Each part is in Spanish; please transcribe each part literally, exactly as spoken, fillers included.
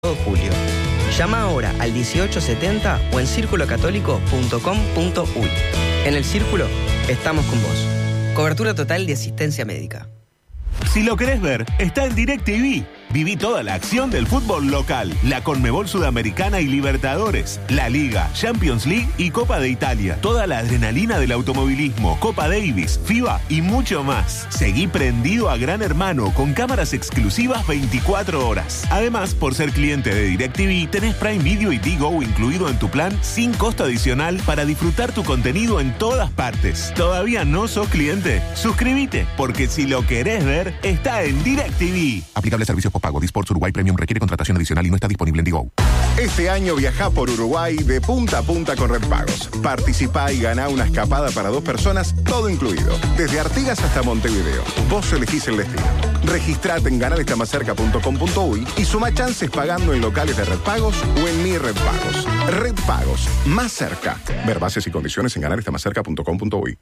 de julio. Llama ahora al dieciocho setenta o en círculo católico punto com punto uy. En el Círculo, estamos con vos. Cobertura total de asistencia médica. Si lo querés ver, está en DirecTV. Viví toda la acción del fútbol local, la Conmebol Sudamericana y Libertadores, la Liga, Champions League y Copa de Italia. Toda la adrenalina del automovilismo, Copa Davis, FIBA y mucho más. Seguí prendido a Gran Hermano con cámaras exclusivas veinticuatro horas. Además, por ser cliente de DirecTV, tenés Prime Video y Tigo incluido en tu plan sin costo adicional para disfrutar tu contenido en todas partes. ¿Todavía no sos cliente? Suscríbete, porque si lo querés ver, está en DirecTV. Aplicable servicios postpago. Disports Uruguay Premium requiere contratación adicional y no está disponible en Digo. Este año viajá por Uruguay de punta a punta con Red Pagos. Participá y ganá una escapada para dos personas, todo incluido. Desde Artigas hasta Montevideo. Vos elegís el destino. Registrate en ganar está más cerca punto com punto uy y suma chances pagando en locales de Red Pagos o en Mi Red Pagos. Red Pagos, más cerca. Ver bases y condiciones en ganar está más cerca punto com punto uy.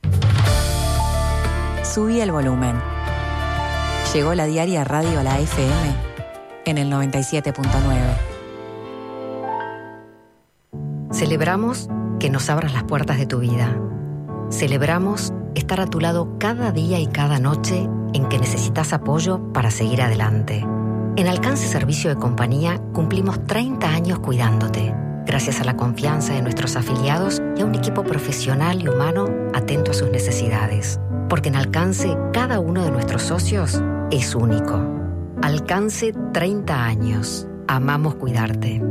Subí el volumen. Llegó la diaria Radio La F M en el noventa y siete punto nueve. Celebramos que nos abras las puertas de tu vida. Celebramos estar a tu lado cada día y cada noche en que necesitas apoyo para seguir adelante. En Alcance Servicio de Compañía cumplimos treinta años cuidándote, gracias a la confianza de nuestros afiliados y a un equipo profesional y humano atento a sus necesidades. Porque en Alcance, cada uno de nuestros socios es único. Alcance treinta años. Amamos cuidarte.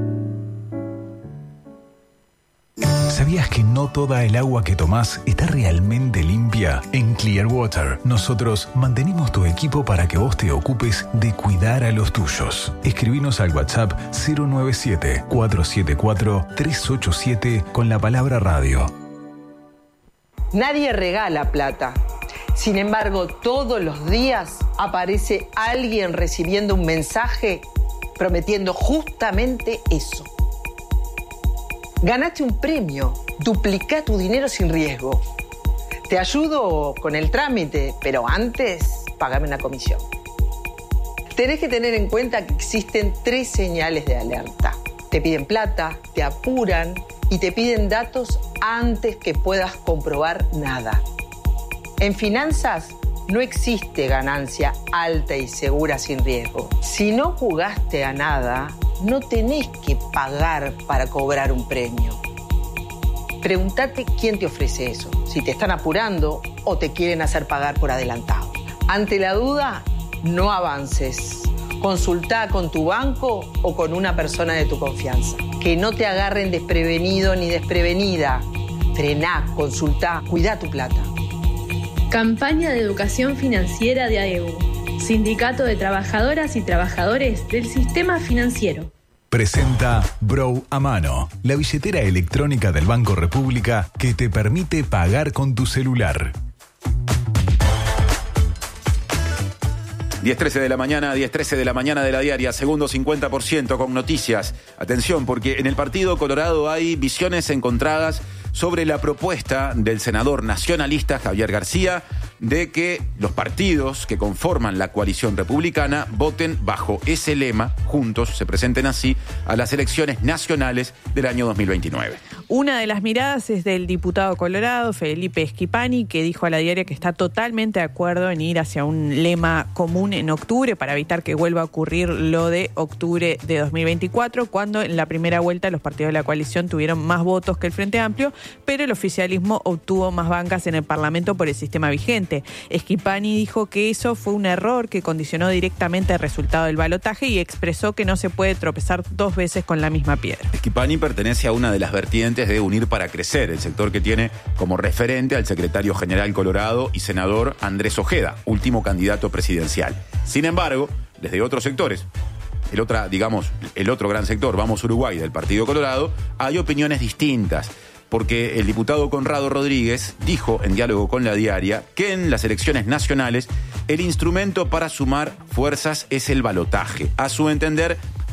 ¿Sabías que no toda el agua que tomás está realmente limpia? En Clearwater, nosotros mantenemos tu equipo para que vos te ocupes de cuidar a los tuyos. Escribinos al WhatsApp cero nueve siete, cuatro siete cuatro, tres ocho siete con la palabra radio. Nadie regala plata. Sin embargo, todos los días aparece alguien recibiendo un mensaje prometiendo justamente eso. Ganaste un premio, duplicá tu dinero sin riesgo. Te ayudo con el trámite, pero antes pagame una comisión. Tenés que tener en cuenta que existen tres señales de alerta. Te piden plata, te apuran y te piden datos antes que puedas comprobar nada. En finanzas no existe ganancia alta y segura sin riesgo. Si no jugaste a nada, no tenés que pagar para cobrar un premio. Pregúntate quién te ofrece eso, si te están apurando o te quieren hacer pagar por adelantado. Ante la duda, no avances. Consultá con tu banco o con una persona de tu confianza. Que no te agarren desprevenido ni desprevenida. Frená, consultá, cuidá tu plata. Campaña de Educación Financiera de A E U, Sindicato de Trabajadoras y Trabajadores del Sistema Financiero. Presenta Bro a Mano, la billetera electrónica del Banco República que te permite pagar con tu celular. diez trece de la mañana, diez trece de la mañana de la diaria, segundo cincuenta por ciento con noticias. Atención, porque en el Partido Colorado hay visiones encontradas sobre la propuesta del senador nacionalista Javier García de que los partidos que conforman la coalición republicana voten bajo ese lema, juntos, se presenten así a las elecciones nacionales del año dos mil veintinueve. Una de las miradas es del diputado colorado Felipe Schipani, que dijo a la diaria que está totalmente de acuerdo en ir hacia un lema común en octubre para evitar que vuelva a ocurrir lo de octubre de dos mil veinticuatro, cuando en la primera vuelta los partidos de la coalición tuvieron más votos que el Frente Amplio, pero el oficialismo obtuvo más bancas en el Parlamento por el sistema vigente. Schipani dijo que eso fue un error que condicionó directamente el resultado del balotaje y expresó que no se puede tropezar dos veces con la misma piedra. Schipani pertenece a una de las vertientes de Unir para Crecer, el sector que tiene como referente al secretario general colorado y senador Andrés Ojeda, último candidato presidencial. Sin embargo, desde otros sectores, el otra, digamos, el otro gran sector, Vamos Uruguay, del Partido Colorado, hay opiniones distintas. Porque el diputado Conrado Rodríguez dijo en diálogo con la diaria que en las elecciones nacionales el instrumento para sumar fuerzas es el balotaje. A su entender,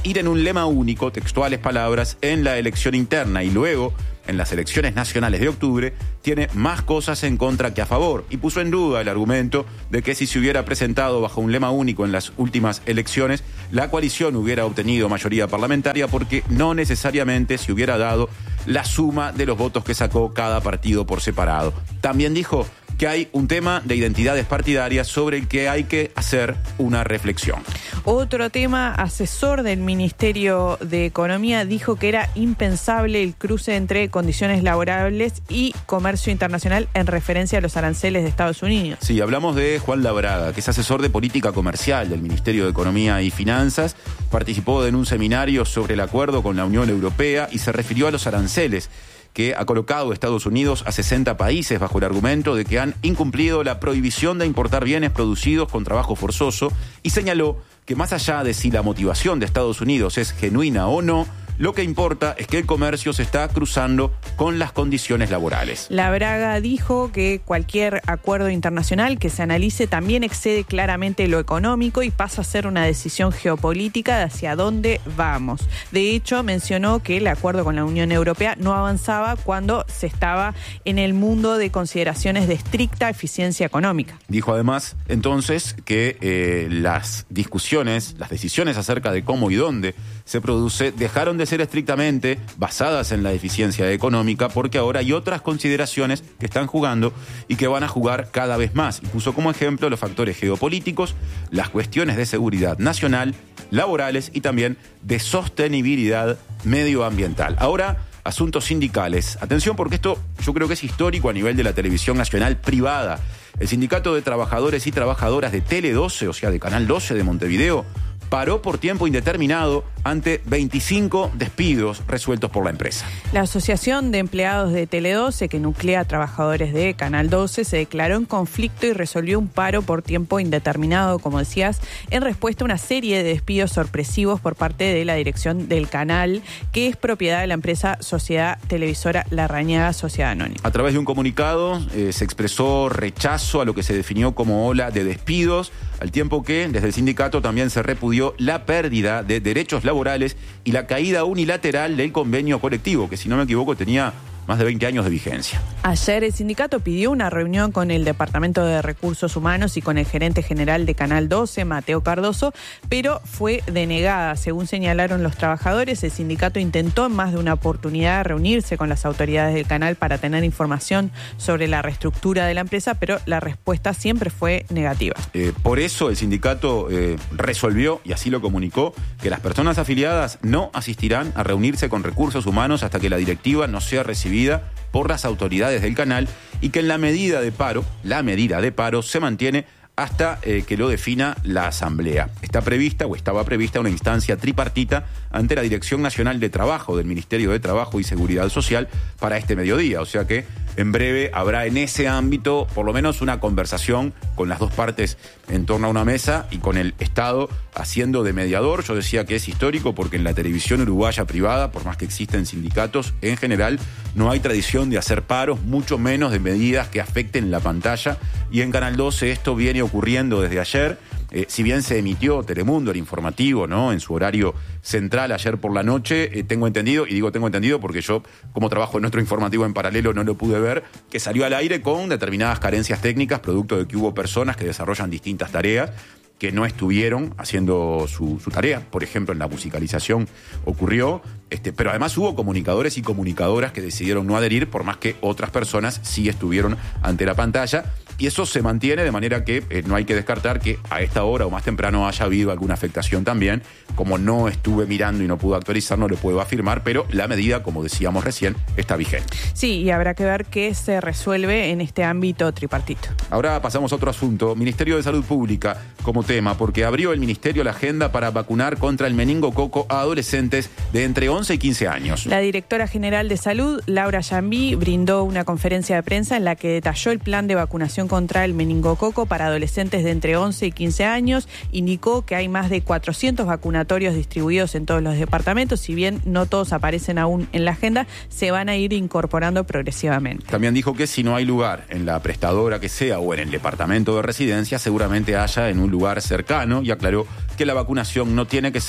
ir en un lema único, textuales palabras, en la elección interna y luego en las elecciones nacionales de octubre, tiene más cosas en contra que a favor, y puso en duda el argumento de que si se hubiera presentado bajo un lema único en las últimas elecciones, la coalición hubiera obtenido mayoría parlamentaria porque no necesariamente se hubiera dado la suma de los votos que sacó cada partido por separado. También dijo que hay un tema de identidades partidarias sobre el que hay que hacer una reflexión. Otro tema, asesor del Ministerio de Economía dijo que era impensable el cruce entre condiciones laborables y comercio internacional en referencia a los aranceles de Estados Unidos. Sí, hablamos de Juan Labraga, que es asesor de política comercial del Ministerio de Economía y Finanzas, participó en un seminario sobre el acuerdo con la Unión Europea y se refirió a los aranceles que ha colocado Estados Unidos a sesenta países bajo el argumento de que han incumplido la prohibición de importar bienes producidos con trabajo forzoso, y señaló que más allá de si la motivación de Estados Unidos es genuina o no, lo que importa es que el comercio se está cruzando con las condiciones laborales. Labraga dijo que cualquier acuerdo internacional que se analice también excede claramente lo económico y pasa a ser una decisión geopolítica de hacia dónde vamos. De hecho, mencionó que el acuerdo con la Unión Europea no avanzaba cuando se estaba en el mundo de consideraciones de estricta eficiencia económica. Dijo además, entonces, que eh, las discusiones, las decisiones acerca de cómo y dónde se produce dejaron de ser estrictamente basadas en la eficiencia económica, porque ahora hay otras consideraciones que están jugando y que van a jugar cada vez más. Y puso como ejemplo los factores geopolíticos, las cuestiones de seguridad nacional, laborales y también de sostenibilidad medioambiental. Ahora, asuntos sindicales. Atención, porque esto yo creo que es histórico a nivel de la televisión nacional privada. El Sindicato de Trabajadores y Trabajadoras de Tele doce, o sea, de Canal doce de Montevideo, paró por tiempo indeterminado ante veinticinco despidos resueltos por la empresa. La Asociación de Empleados de Tele doce, que nuclea a trabajadores de Canal doce, se declaró en conflicto y resolvió un paro por tiempo indeterminado, como decías, en respuesta a una serie de despidos sorpresivos por parte de la dirección del canal, que es propiedad de la empresa Sociedad Televisora Larrañaga Sociedad Anónima. A través de un comunicado eh, se expresó rechazo a lo que se definió como ola de despidos, al tiempo que desde el sindicato también se repudió la pérdida de derechos laborales y la caída unilateral del convenio colectivo, que si no me equivoco tenía más de veinte años de vigencia. Ayer el sindicato pidió una reunión con el Departamento de Recursos Humanos y con el gerente general de Canal doce, Mateo Cardoso, pero fue denegada. Según señalaron los trabajadores, el sindicato intentó en más de una oportunidad reunirse con las autoridades del canal para tener información sobre la reestructura de la empresa, pero la respuesta siempre fue negativa. Eh, por eso el sindicato eh, resolvió, y así lo comunicó, que las personas afiliadas no asistirán a reunirse con Recursos Humanos hasta que la directiva no sea recibida por las autoridades del canal, y que en la medida de paro, la medida de paro se mantiene hasta eh, que lo defina la Asamblea. Está prevista o estaba prevista una instancia tripartita ante la Dirección Nacional de Trabajo del Ministerio de Trabajo y Seguridad Social para este mediodía, o sea que en breve habrá en ese ámbito por lo menos una conversación con las dos partes en torno a una mesa y con el Estado haciendo de mediador. Yo decía que es histórico porque en la televisión uruguaya privada, por más que existen sindicatos, en general no hay tradición de hacer paros, mucho menos de medidas que afecten la pantalla, y en Canal doce esto viene ocurriendo desde ayer. Eh, si bien se emitió Telemundo, el informativo, ¿no?, en su horario central ayer por la noche, eh, tengo entendido, y digo tengo entendido porque yo, como trabajo en nuestro informativo en paralelo, no lo pude ver, que salió al aire con determinadas carencias técnicas, producto de que hubo personas que desarrollan distintas tareas que no estuvieron haciendo su, su tarea. Por ejemplo, en la musicalización ocurrió, este, pero además hubo comunicadores y comunicadoras que decidieron no adherir, por más que otras personas sí estuvieron ante la pantalla. Y eso se mantiene, de manera que eh, no hay que descartar que a esta hora o más temprano haya habido alguna afectación también. Como no estuve mirando y no pude actualizar, no lo puedo afirmar, pero la medida, como decíamos recién, está vigente. Sí, y habrá que ver qué se resuelve en este ámbito tripartito. Ahora pasamos a otro asunto. Ministerio de Salud Pública como tema, porque abrió el Ministerio la agenda para vacunar contra el meningococo a adolescentes de entre once y quince años. La directora general de Salud, Laura Yambí, brindó una conferencia de prensa en la que detalló el plan de vacunación contra el meningococo para adolescentes de entre once y quince años. Indicó que hay más de cuatrocientos vacunatorios distribuidos en todos los departamentos. Si bien no todos aparecen aún en la agenda, se van a ir incorporando progresivamente. También dijo que si no hay lugar en la prestadora que sea o en el departamento de residencia, seguramente haya en un lugar cercano, y aclaró que la vacunación no tiene que ser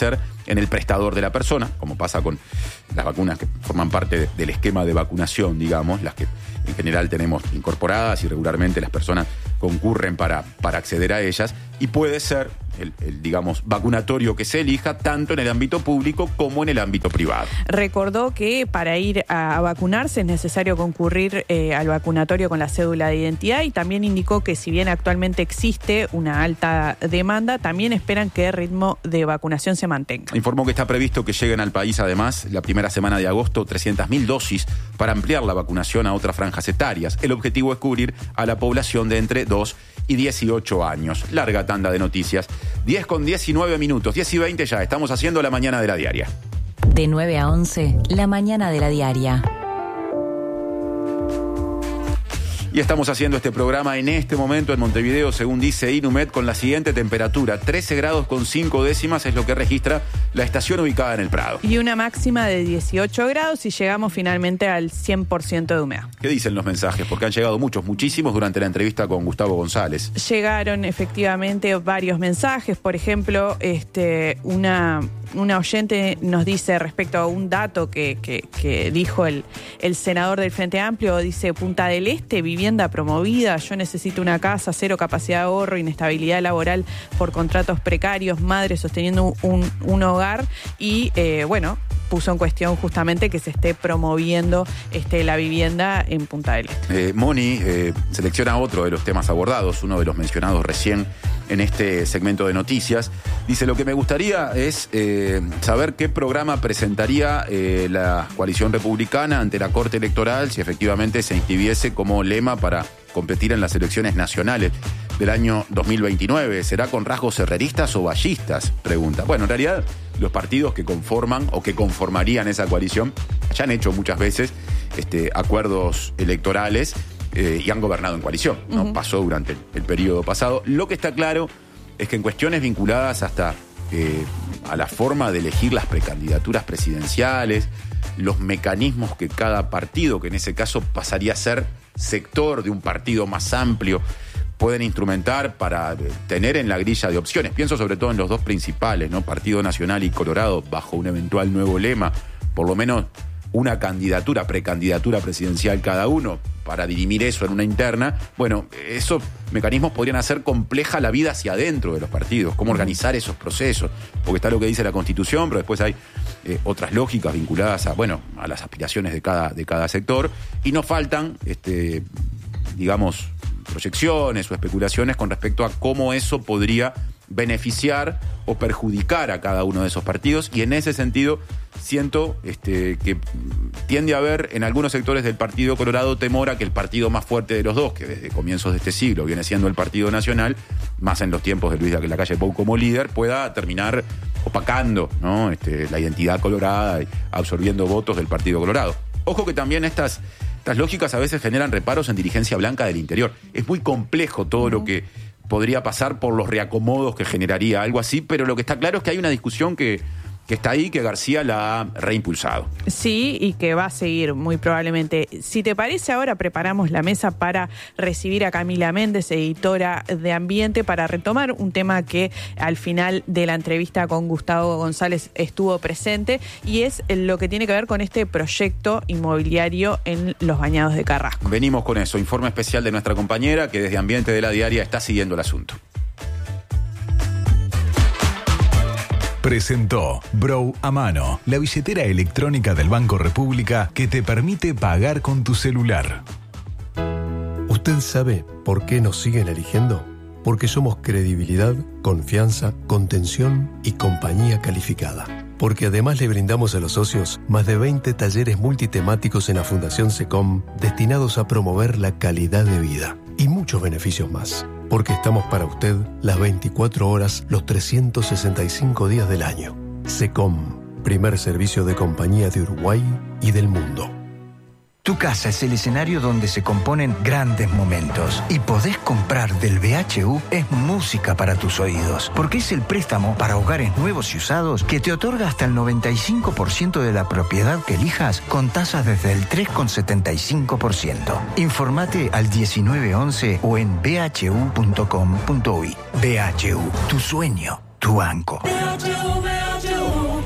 en el prestador de la persona, como pasa con las vacunas que forman parte de, del esquema de vacunación, digamos, las que en general tenemos incorporadas y regularmente las personas concurren para, para acceder a ellas, y puede ser el, el, digamos, vacunatorio que se elija tanto en el ámbito público como en el ámbito privado. Recordó que para ir a vacunarse es necesario concurrir eh, al vacunatorio con la cédula de identidad, y también indicó que si bien actualmente existe una alta demanda, también esperan que el ritmo de vacunación se mantenga. Informó que está previsto que lleguen al país además la primera semana de agosto trescientas mil dosis para ampliar la vacunación a otras franjas etarias. El objetivo es cubrir a la población de entre dos y dieciocho años. Larga tanda de noticias. diez con diecinueve minutos, diez y veinte ya. Estamos haciendo la mañana de la diaria. De nueve a once, la mañana de la diaria. Y estamos haciendo este programa en este momento en Montevideo, según dice Inumet, con la siguiente temperatura. trece grados con cinco décimas es lo que registra la estación ubicada en el Prado. Y una máxima de dieciocho grados y llegamos finalmente al cien por ciento de humedad. ¿Qué dicen los mensajes? Porque han llegado muchos, muchísimos durante la entrevista con Gustavo González. Llegaron efectivamente varios mensajes. Por ejemplo, este, una... Una oyente nos dice respecto a un dato que, que, que dijo el, el senador del Frente Amplio, dice: Punta del Este, vivienda promovida, yo necesito una casa, cero capacidad de ahorro, inestabilidad laboral por contratos precarios, madre sosteniendo un, un hogar y, eh, bueno, puso en cuestión justamente que se esté promoviendo este, la vivienda en Punta del Este. Eh, Moni eh, selecciona otro de los temas abordados, uno de los mencionados recién en este segmento de noticias. Dice: lo que me gustaría es eh, saber qué programa presentaría eh, la coalición republicana ante la Corte Electoral si efectivamente se inscribiese como lema para competir en las elecciones nacionales del año dos mil veintinueve. ¿Será con rasgos herreristas o vallistas? Pregunta. Bueno, en realidad los partidos que conforman o que conformarían esa coalición ya han hecho muchas veces este, acuerdos electorales eh, y han gobernado en coalición, ¿no? Uh-huh. Pasó durante el, el periodo pasado. Lo que está claro es que en cuestiones vinculadas hasta eh, a la forma de elegir las precandidaturas presidenciales, los mecanismos que cada partido, que en ese caso pasaría a ser sector de un partido más amplio, pueden instrumentar para tener en la grilla de opciones. Pienso sobre todo en los dos principales, ¿no? Partido Nacional y Colorado, bajo un eventual nuevo lema, por lo menos una candidatura, precandidatura presidencial cada uno, para dirimir eso en una interna. Bueno, esos mecanismos podrían hacer compleja la vida hacia adentro de los partidos, cómo organizar esos procesos, porque está lo que dice la Constitución, pero después hay eh, otras lógicas vinculadas a, bueno, a las aspiraciones de cada, de cada sector, y nos faltan, este, digamos, proyecciones o especulaciones con respecto a cómo eso podría beneficiar o perjudicar a cada uno de esos partidos, y en ese sentido siento este, que tiende a haber en algunos sectores del Partido Colorado temor a que el partido más fuerte de los dos, que desde comienzos de este siglo viene siendo el Partido Nacional, más en los tiempos de Luis Lacalle Pou como líder, pueda terminar opacando, ¿no? este, la identidad colorada y absorbiendo votos del Partido Colorado. Ojo que también estas Estas lógicas a veces generan reparos en dirigencia blanca del interior. Es muy complejo todo uh-huh. lo que podría pasar por los reacomodos que generaría algo así, pero lo que está claro es que hay una discusión que, que está ahí, que García la ha reimpulsado. Sí, y que va a seguir muy probablemente. Si te parece, ahora preparamos la mesa para recibir a Camila Méndez, editora de Ambiente, para retomar un tema que al final de la entrevista con Gustavo González estuvo presente, y es lo que tiene que ver con este proyecto inmobiliario en los Bañados de Carrasco. Venimos con eso, informe especial de nuestra compañera que desde Ambiente de la Diaria está siguiendo el asunto. Presentó Bro a Mano, la billetera electrónica del Banco República que te permite pagar con tu celular. ¿Usted sabe por qué nos siguen eligiendo? Porque somos credibilidad, confianza, contención y compañía calificada. Porque además le brindamos a los socios más de veinte talleres multitemáticos en la Fundación SECOM destinados a promover la calidad de vida y muchos beneficios más. Porque estamos para usted las veinticuatro horas, los trescientos sesenta y cinco días del año. SECOM, primer servicio de compañía de Uruguay y del mundo. Tu casa es el escenario donde se componen grandes momentos. Y podés comprar del B H U es música para tus oídos. Porque es el préstamo para hogares nuevos y usados que te otorga hasta el noventa y cinco por ciento de la propiedad que elijas con tasas desde el tres coma setenta y cinco por ciento. Informate al diecinueve once o en b h u punto com punto u y. B H U, tu sueño, tu banco. B H U, B H U.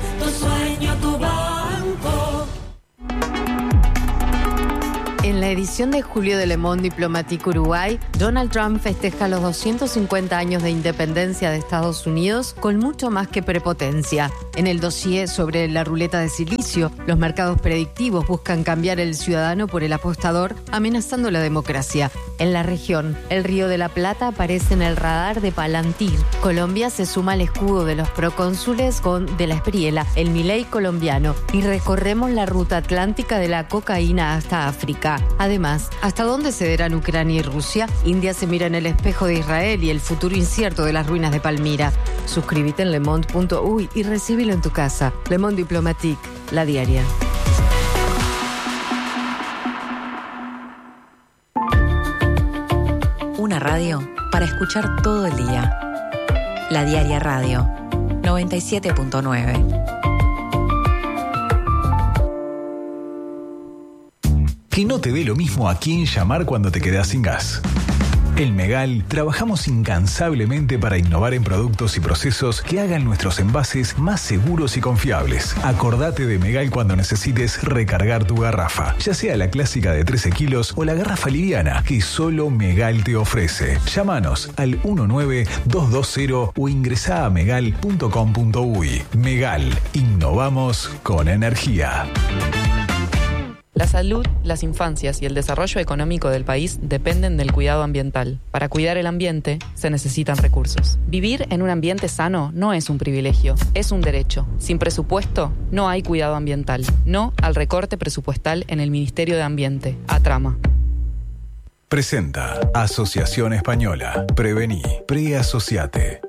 edición de julio de Le Monde Diplomatique Uruguay, Donald Trump festeja los doscientos cincuenta años de independencia de Estados Unidos con mucho más que prepotencia. En el dossier sobre la ruleta de silicio, los mercados predictivos buscan cambiar el ciudadano por el apostador, amenazando la democracia. En la región, el Río de la Plata aparece en el radar de Palantir. Colombia se suma al escudo de los procónsules con De la Espriella, el Milei colombiano, y recorremos la ruta atlántica de la cocaína hasta África. Además, ¿hasta dónde cederán Ucrania y Rusia? India se mira en el espejo de Israel y el futuro incierto de las ruinas de Palmira. Suscríbete en lemonde punto uy y recíbelo en tu casa. Le Monde Diplomatique, la diaria. Una radio para escuchar todo el día. La Diaria Radio, noventa y siete punto nueve. Que no te dé lo mismo a quién llamar cuando te quedas sin gas. En Megal trabajamos incansablemente para innovar en productos y procesos que hagan nuestros envases más seguros y confiables. Acordate de Megal cuando necesites recargar tu garrafa, ya sea la clásica de trece kilos o la garrafa liviana que solo Megal te ofrece. Llámanos al uno nueve dos dos cero o ingresá a megal punto com punto uy. Megal, innovamos con energía. La salud, las infancias y el desarrollo económico del país dependen del cuidado ambiental. Para cuidar el ambiente, se necesitan recursos. Vivir en un ambiente sano no es un privilegio, es un derecho. Sin presupuesto, no hay cuidado ambiental. No al recorte presupuestal en el Ministerio de Ambiente. ATRAMA. Presenta Asociación Española. Prevení. Preasociate.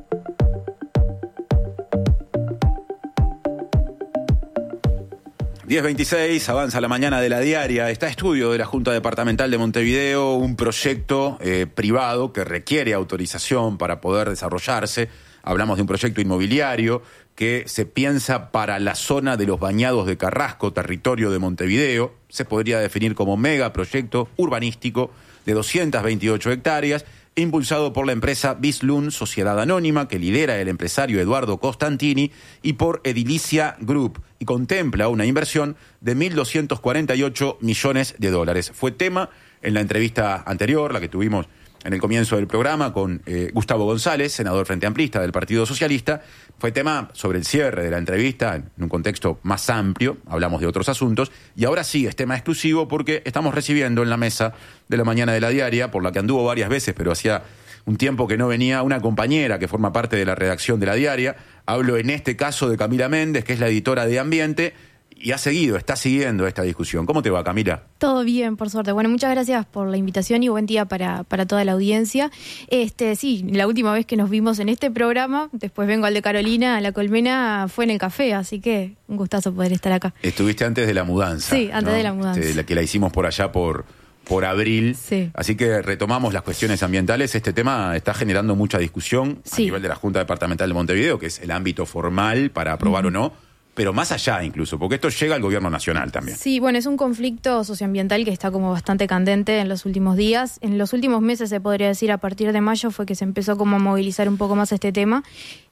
diez veintiséis, avanza la mañana de la diaria. Está estudio de la Junta Departamental de Montevideo, un proyecto eh, privado que requiere autorización para poder desarrollarse. Hablamos de un proyecto inmobiliario que se piensa para la zona de los Bañados de Carrasco, territorio de Montevideo. Se podría definir como megaproyecto urbanístico de doscientas veintiocho hectáreas, impulsado por la empresa Bislun, sociedad anónima que lidera el empresario Eduardo Costantini, y por Edilicia Group, y contempla una inversión de mil doscientos cuarenta y ocho millones de dólares. Fue tema en la entrevista anterior, la que tuvimos en el comienzo del programa con eh, Gustavo González, senador frente amplista del Partido Socialista. Fue tema sobre el cierre de la entrevista en un contexto más amplio, hablamos de otros asuntos, y ahora sí es tema exclusivo porque estamos recibiendo en la mesa de la mañana de la diaria, por la que anduvo varias veces, pero hacía un tiempo que no venía, una compañera que forma parte de la redacción de la diaria. Hablo en este caso de Camila Méndez, que es la editora de Ambiente, y ha seguido, está siguiendo esta discusión. ¿Cómo te va, Camila? Todo bien, por suerte. Bueno, muchas gracias por la invitación y buen día para, para toda la audiencia. Este, sí, la última vez que nos vimos en este programa, después vengo al de Carolina, a La Colmena, fue en el café, así que un gustazo poder estar acá. Estuviste antes de la mudanza. Sí, antes ¿no? de la mudanza. Este, la que la hicimos por allá por... por abril, sí. Así que retomamos las cuestiones ambientales. Este tema está generando mucha discusión sí. a nivel de la Junta Departamental de Montevideo, que es el ámbito formal para aprobar uh-huh. o no, pero más allá incluso, porque esto llega al gobierno nacional también. Sí, bueno, es un conflicto socioambiental que está como bastante candente en los últimos días. En los últimos meses, se podría decir, a partir de mayo fue que se empezó como a movilizar un poco más este tema.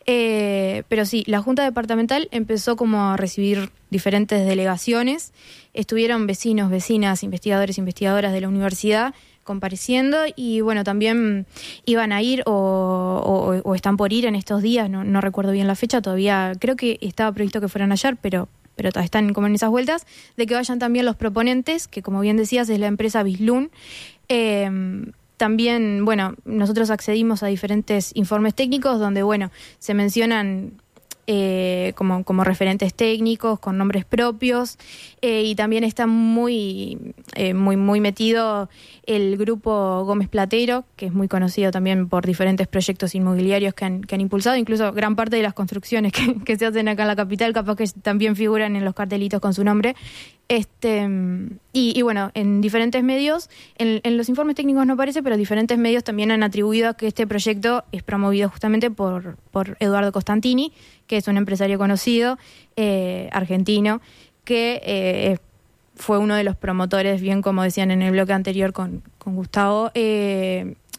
Eh, pero sí, la Junta Departamental empezó como a recibir diferentes delegaciones. Estuvieron vecinos, vecinas, investigadores, investigadoras de la universidad compareciendo y bueno, también iban a ir o, o, o están por ir en estos días, no, no recuerdo bien la fecha, todavía creo que estaba previsto que fueran ayer, pero, pero están como en esas vueltas, de que vayan también los proponentes, que como bien decías es la empresa Bislun. Eh, también, bueno, nosotros accedimos a diferentes informes técnicos donde, bueno, se mencionan Eh, como, como referentes técnicos con nombres propios eh, y también está muy, eh, muy, muy metido el grupo Gómez Platero, que es muy conocido también por diferentes proyectos inmobiliarios que han, que han impulsado, incluso gran parte de las construcciones que, que se hacen acá en la capital capaz que también figuran en los cartelitos con su nombre. Este y, y bueno, en diferentes medios, en, en los informes técnicos no aparece, pero diferentes medios también han atribuido a que este proyecto es promovido justamente por, por Eduardo Costantini, que es un empresario conocido, eh, argentino, que eh, fue uno de los promotores, bien como decían en el bloque anterior con, con Gustavo, eh,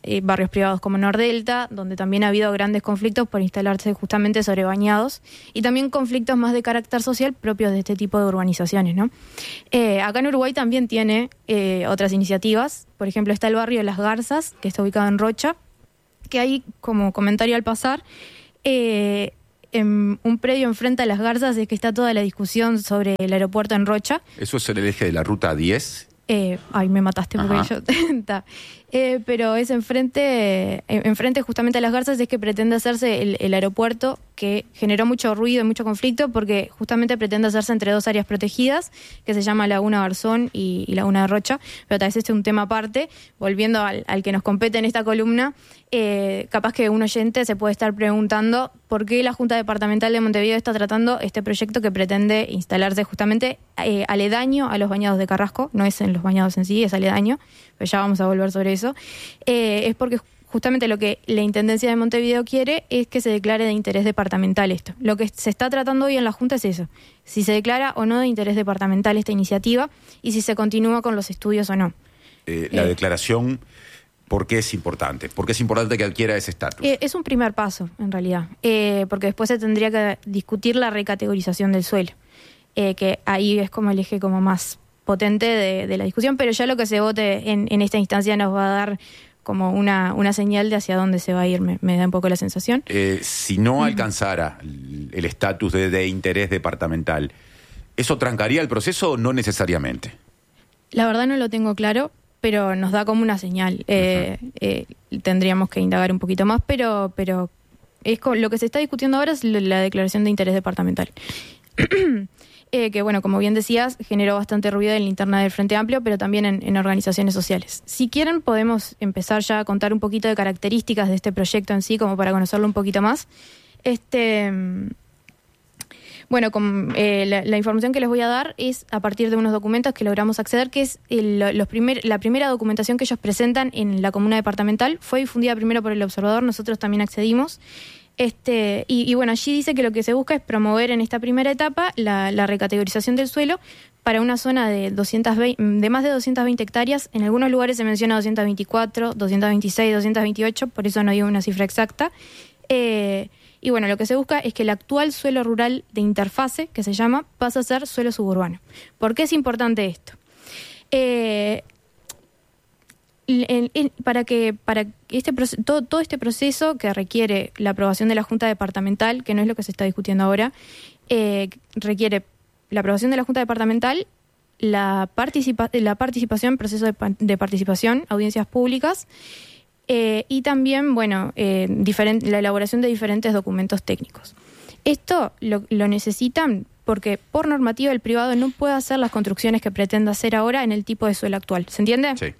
eh, barrios privados como Nordelta, donde también ha habido grandes conflictos por instalarse justamente sobre bañados, y también conflictos más de carácter social propios de este tipo de urbanizaciones, ¿no? Eh, acá en Uruguay también tiene eh, otras iniciativas. Por ejemplo, está el barrio Las Garzas, que está ubicado en Rocha, que hay, como comentario al pasar, eh, en un predio enfrente a Las Garzas es que está toda la discusión sobre el aeropuerto en Rocha. ¿Eso es el eje de la ruta diez? Eh, ay, me mataste porque Ajá. yo... eh, pero es enfrente, eh, enfrente justamente a Las Garzas, es que pretende hacerse el, el aeropuerto, que generó mucho ruido y mucho conflicto porque justamente pretende hacerse entre dos áreas protegidas, que se llama Laguna Garzón y, y Laguna de Rocha, pero tal vez este es un tema aparte. Volviendo al, al que nos compete en esta columna, eh, capaz que un oyente se puede estar preguntando por qué la Junta Departamental de Montevideo está tratando este proyecto que pretende instalarse justamente eh, aledaño a los bañados de Carrasco. No es en los bañados en sí, es aledaño, pero ya vamos a volver sobre eso. Eh, es porque justamente lo que la Intendencia de Montevideo quiere es que se declare de interés departamental esto. Lo que se está tratando hoy en la Junta es eso, si se declara o no de interés departamental esta iniciativa y si se continúa con los estudios o no. Eh, la Eh. declaración, ¿por qué es importante? ¿Por qué es importante que adquiera ese estatus? Eh, es un primer paso, en realidad, eh, porque después se tendría que discutir la recategorización del suelo, eh, que ahí es como el eje como más potente de, de la discusión, pero ya lo que se vote en, en esta instancia nos va a dar como una, una señal de hacia dónde se va a ir, me, me da un poco la sensación. Eh, si no alcanzara el estatus de, de interés departamental, ¿eso trancaría el proceso o no necesariamente? La verdad no lo tengo claro, pero nos da como una señal. Eh, uh-huh. eh, tendríamos que indagar un poquito más, pero, pero es co- lo que se está discutiendo ahora es la, la declaración de interés departamental. Eh, que bueno, como bien decías, generó bastante ruido en la interna del Frente Amplio, pero también en, en organizaciones sociales. Si quieren, podemos empezar ya a contar un poquito de características de este proyecto en sí, como para conocerlo un poquito más. Este, bueno, con, eh, la, la información que les voy a dar es a partir de unos documentos que logramos acceder, que es el, los primer, la primera documentación que ellos presentan en la comuna departamental. Fue difundida primero por El Observador, nosotros también accedimos. Este, y, y bueno, allí dice que lo que se busca es promover en esta primera etapa la, la recategorización del suelo para una zona de, doscientas veinte, de más de doscientas veinte hectáreas. En algunos lugares se menciona doscientas veinticuatro, doscientas veintiséis, doscientas veintiocho, por eso no digo una cifra exacta. Eh, y bueno, lo que se busca es que el actual suelo rural de interfase, que se llama, pase a ser suelo suburbano. ¿Por qué es importante esto? Eh... El, el, para que para este todo, todo este proceso que requiere la aprobación de la Junta Departamental, que no es lo que se está discutiendo ahora, eh, requiere la aprobación de la Junta Departamental, la, participa, la participación, proceso de, de participación, audiencias públicas, eh, y también, bueno, eh, diferent, la elaboración de diferentes documentos técnicos. Esto lo, lo necesitan porque por normativa el privado no puede hacer las construcciones que pretende hacer ahora en el tipo de suelo actual. ¿Se entiende? Sí.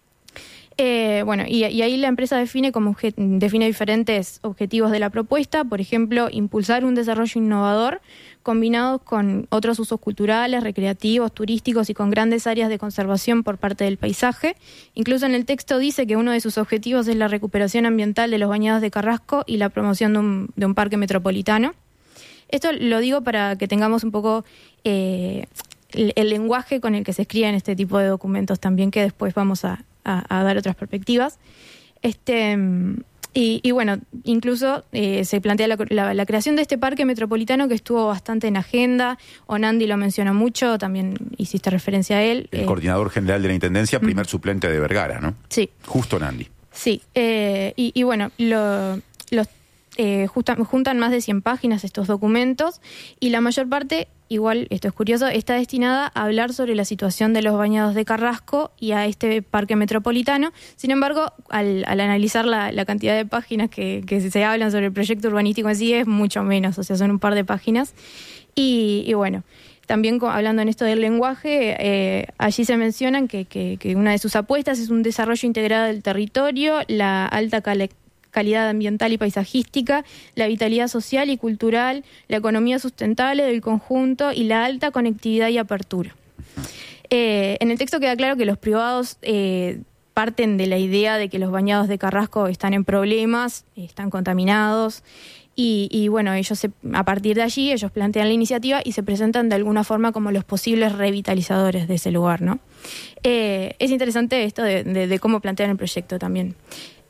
Eh, bueno, y, y ahí la empresa define como obje- define diferentes objetivos de la propuesta, por ejemplo, impulsar un desarrollo innovador combinados con otros usos culturales, recreativos, turísticos y con grandes áreas de conservación por parte del paisaje. Incluso en el texto dice que uno de sus objetivos es la recuperación ambiental de los bañados de Carrasco y la promoción de un, de un parque metropolitano. Esto lo digo para que tengamos un poco eh, el, el lenguaje con el que se escriben este tipo de documentos también, que después vamos a A, a dar otras perspectivas. Este, y, y bueno, incluso eh, se plantea la, la, la creación de este parque metropolitano que estuvo bastante en agenda. Onandi lo menciona mucho, también hiciste referencia a él. El eh, coordinador general de la Intendencia, primer mm. suplente de Vergara, ¿no? Sí. Justo Onandi. Sí, eh, y, y bueno, lo, los eh, justa, juntan más de cien páginas estos documentos y la mayor parte, igual, esto es curioso, está destinada a hablar sobre la situación de los bañados de Carrasco y a este parque metropolitano. Sin embargo, al, al analizar la, la cantidad de páginas que, que se hablan sobre el proyecto urbanístico en sí, es mucho menos, o sea, son un par de páginas. Y, y bueno, también hablando en esto del lenguaje, eh, allí se mencionan que, que, que una de sus apuestas es un desarrollo integrado del territorio, la alta calidad calidad ambiental y paisajística, la vitalidad social y cultural, la economía sustentable del conjunto y la alta conectividad y apertura. Eh, en el texto queda claro que los privados eh, parten de la idea de que los bañados de Carrasco están en problemas, están contaminados, y, y bueno, ellos se, a partir de allí ellos plantean la iniciativa y se presentan de alguna forma como los posibles revitalizadores de ese lugar, ¿no? Eh, es interesante esto de, de, de cómo plantean el proyecto también.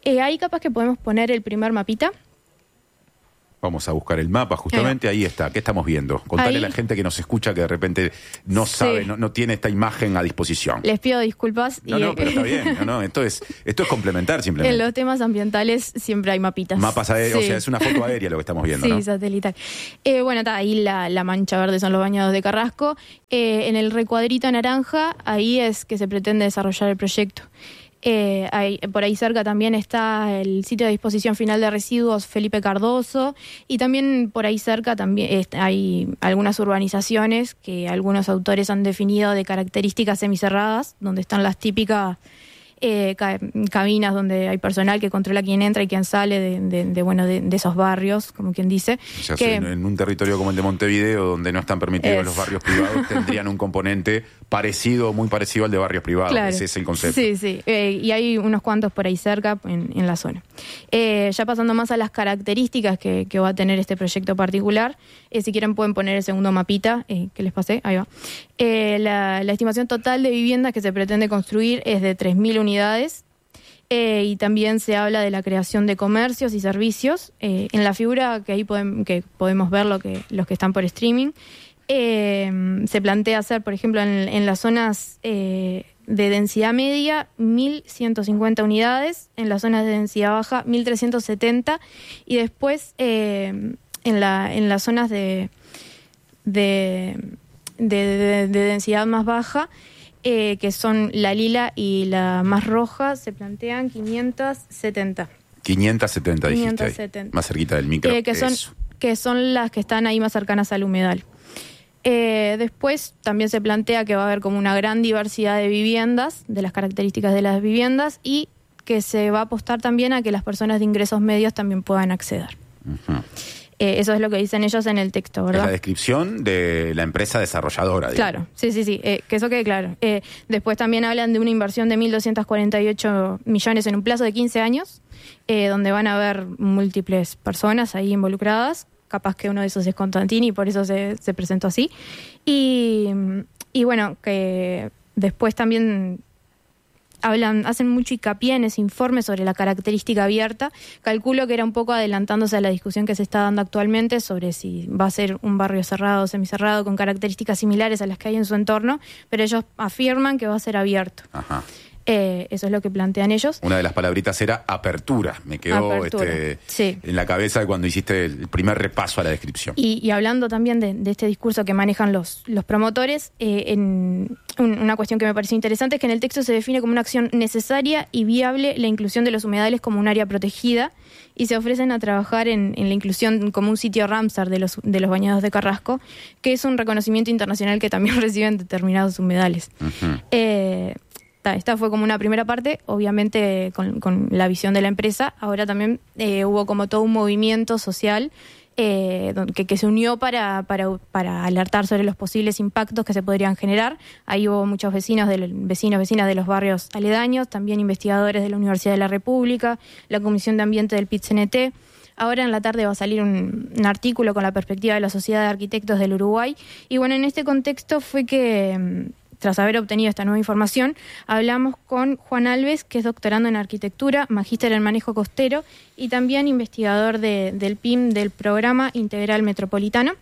Eh, ahí capaz que podemos poner el primer mapita. Vamos a buscar el mapa, justamente ahí está. ¿Qué estamos viendo? Contale Ahí. a la gente que nos escucha que de repente no Sí. sabe, no, no tiene esta imagen a disposición. Les pido disculpas. No, y, no, pero está bien. No, no, esto es, esto es complementar simplemente. En los temas ambientales siempre hay mapitas. Mapas aéreos, Sí. o sea, es una foto aérea lo que estamos viendo, Sí, ¿no? satelital. Eh, bueno, está ahí la, la mancha verde, son los bañados de Carrasco. Eh, en el recuadrito naranja, ahí es que se pretende desarrollar el proyecto. Eh, ahí, por ahí cerca también está el sitio de disposición final de residuos Felipe Cardoso, y también por ahí cerca también est- hay algunas urbanizaciones que algunos autores han definido de características semicerradas, donde están las típicas eh, ca- cabinas donde hay personal que controla quién entra y quién sale de, de, de, bueno, de, de esos barrios, como quien dice. O sea, que, en, en un territorio como el de Montevideo, donde no están permitidos Es. los barrios privados, tendrían un componente parecido, muy parecido al de barrios privados. Claro. Ese es el concepto. Sí, sí. Eh, y hay unos cuantos por ahí cerca en, en la zona. Eh, ya pasando más a las características que, que va a tener este proyecto particular, eh, si quieren pueden poner el segundo mapita eh, que les pasé. Ahí va. Eh, la, la estimación total de viviendas que se pretende construir es de tres mil unidades. Eh, y también se habla de la creación de comercios y servicios. Eh, en la figura que ahí podem- que podemos ver lo que, los que están por streaming, eh, se plantea hacer, por ejemplo, en, en las zonas eh, de densidad media, mil ciento cincuenta unidades, en las zonas de densidad baja, mil trescientos setenta, y después eh, en, la, en las zonas de, de, de, de- de densidad más baja, eh, que son la lila y la más roja, se plantean quinientos setenta. quinientos setenta dijiste ahí, quinientos setenta. más cerquita del micro. Eh, que son Eso. que son las que están ahí más cercanas al humedal. Eh, después también se plantea que va a haber como una gran diversidad de viviendas, de las características de las viviendas, y que se va a apostar también a que las personas de ingresos medios también puedan acceder. Ujú. Eh, eso es lo que dicen ellos en el texto, Es ¿verdad? la descripción de la empresa desarrolladora. digamos. Claro, sí, sí, sí, eh, que eso quede claro. Eh, después también hablan de una inversión de mil doscientos cuarenta y ocho millones en un plazo de quince años, eh, donde van a haber múltiples personas ahí involucradas. Capaz que uno de esos es Constantini y por eso se, se presentó así. Y, y bueno, que después también hablan, hacen mucho hincapié en ese informe sobre la característica abierta. Calculo que era un poco adelantándose a la discusión que se está dando actualmente sobre si va a ser un barrio cerrado o semicerrado con características similares a las que hay en su entorno, pero ellos afirman que va a ser abierto. Ajá. Eh, eso es lo que plantean ellos. Una de las palabritas era apertura. Me quedó Apertura, este, sí. en la cabeza cuando hiciste el primer repaso a la descripción. Y, y hablando también de, de este discurso que manejan los, los promotores, eh, en un- una cuestión que me pareció interesante es que en el texto se define como una acción necesaria y viable la inclusión de los humedales como un área protegida, y se ofrecen a trabajar en, en la inclusión como un sitio Ramsar de los, de los bañados de Carrasco, que es un reconocimiento internacional que también reciben determinados humedales. Ujú. Eh, ta, esta fue como una primera parte, obviamente con, con la visión de la empresa. Ahora también eh, hubo como todo un movimiento social eh, don- que, que se unió para, para, para alertar sobre los posibles impactos que se podrían generar. Ahí hubo muchos vecinos, del, vecinos, vecinas de los barrios aledaños, también investigadores de la Universidad de la República, la Comisión de Ambiente del P I T C N T. Ahora en la tarde va a salir un, un artículo con la perspectiva de la Sociedad de Arquitectos del Uruguay. Y bueno, en este contexto fue que, mm, tras haber obtenido esta nueva información, hablamos con Juan Alves, que es doctorando en arquitectura, magíster en manejo costero y también investigador de- del P I M del Programa Integral Metropolitano.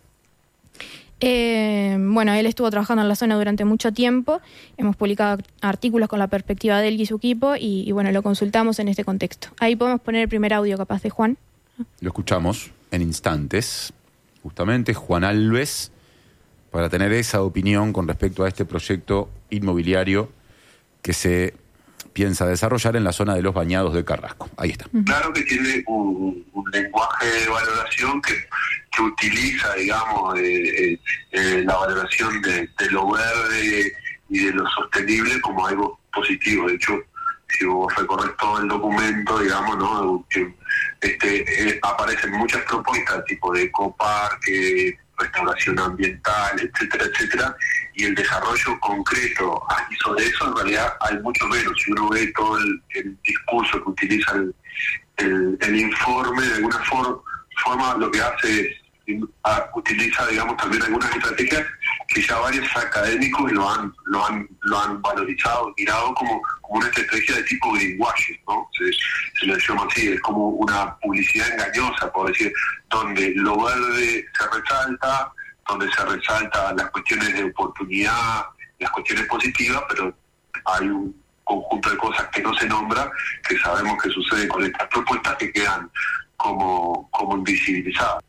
Eh, bueno, él estuvo trabajando en la zona durante mucho tiempo, hemos publicado artículos con la perspectiva de él y su equipo, y, y bueno, lo consultamos en este contexto. Ahí podemos poner el primer audio capaz de Juan. Lo escuchamos en instantes, justamente Juan Alves, para tener esa opinión con respecto a este proyecto inmobiliario que se piensa desarrollar en la zona de los bañados de Carrasco. Ahí está. Claro que tiene un, un lenguaje de valoración que, que utiliza, digamos, eh, eh, eh, la valoración de, de lo verde y de lo sostenible como algo positivo. De hecho, si vos recorres todo el documento, digamos, ¿no? Que, este, eh, aparecen muchas propuestas, tipo de ecoparque, restauración ambiental, etcétera, etcétera, y el desarrollo concreto aquí sobre eso, en realidad hay mucho menos. Si uno ve todo el, el discurso que utiliza el, el, el informe, de alguna for, forma lo que hace es a, utiliza, digamos, también algunas estrategias que ya varios académicos lo han lo han lo han valorizado, mirado como, como una estrategia de tipo greenwashing, ¿no? Se, se lo llama así, es como una publicidad engañosa, por decir, donde lo verde se resalta, donde se resaltan las cuestiones de oportunidad, las cuestiones positivas, pero hay un conjunto de cosas que no se nombra, que sabemos que sucede con estas propuestas que quedan como, como invisibilizadas.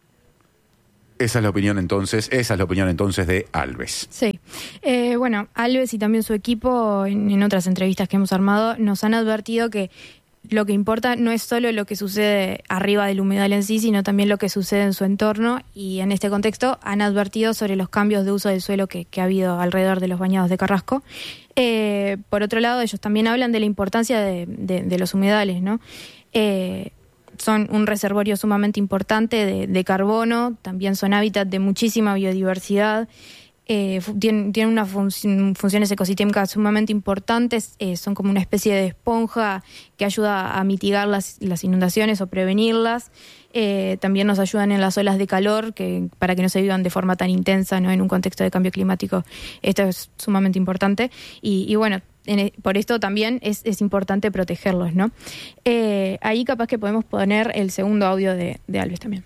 Esa es la opinión entonces, esa es la opinión entonces de Alves. Sí. Eh, bueno, Alves y también su equipo, en, en otras entrevistas que hemos armado, nos han advertido que lo que importa no es solo lo que sucede arriba del humedal en sí, sino también lo que sucede en su entorno, y en este contexto han advertido sobre los cambios de uso del suelo que, que ha habido alrededor de los bañados de Carrasco. Eh, por otro lado, ellos también hablan de la importancia de, de, de los humedales, ¿no? Eh, son un reservorio sumamente importante de, de carbono, también son hábitat de muchísima biodiversidad, eh, tienen, tienen unas fun- funciones ecosistémicas sumamente importantes, eh, son como una especie de esponja que ayuda a mitigar las, las inundaciones o prevenirlas, eh, también nos ayudan en las olas de calor que, para que no se vivan de forma tan intensa, ¿no? En un contexto de cambio climático. Esto es sumamente importante y, y bueno, En, por esto también es, es importante protegerlos, ¿no? Eh, ahí capaz que podemos poner el segundo audio de, de Alves también.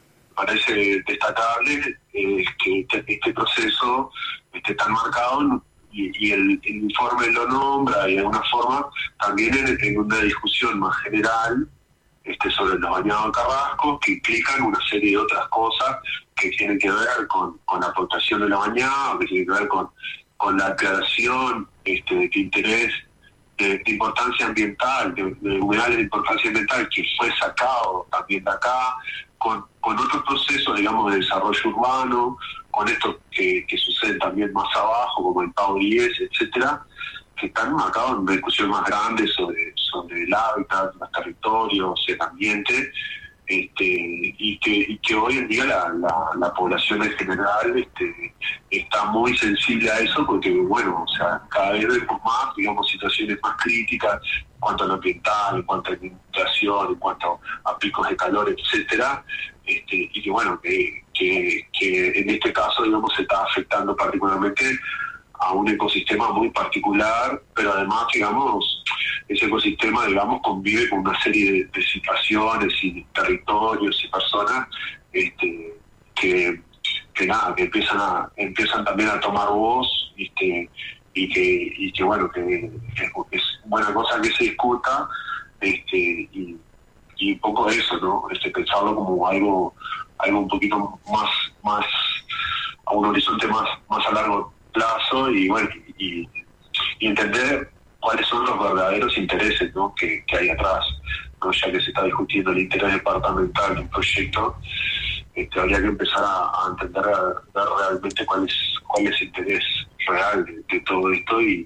Parece destacable eh, que este, este proceso esté tan marcado y, y el, el informe lo nombra y de alguna forma también en, en una discusión más general este, sobre los bañados de Carrasco, que implican una serie de otras cosas que tienen que ver con, con la aportación de la bañada, que tienen que ver con con la aclaración este, de que interés de, de importancia ambiental, de, de humedales de importancia ambiental, que fue sacado también de acá, con, con otros procesos, digamos, de desarrollo urbano, con esto que, que sucede también más abajo, como el Pau diez, etcétera, que están marcados en una discusión más grande sobre, sobre el hábitat, los territorios, el ambiente, este, y que y que hoy en día la, la, la población en general este, está muy sensible a eso, porque bueno, o sea, cada vez vemos más, digamos, situaciones más críticas en cuanto a lo ambiental, en cuanto a la inundación, en cuanto a picos de calor, etcétera, este, y que bueno, que, que, que en este caso, digamos, se está afectando particularmente a un ecosistema muy particular, pero además, digamos, ese ecosistema, digamos, convive con una serie de, de situaciones y territorios y personas este, que, que nada, que empiezan a empiezan también a tomar voz este, y que y que bueno, que, que es buena cosa que se discuta este, y, y un poco eso, ¿no? Este, pensarlo como algo algo un poquito más más a un horizonte más más a largo plazo y bueno y, y entender cuáles son los verdaderos intereses, ¿no? que, que hay atrás, ¿no? Ya que se está discutiendo el interés departamental de un proyecto, este, habría que empezar a, a entender a, a realmente cuál es cuál es el interés real de, de todo esto y,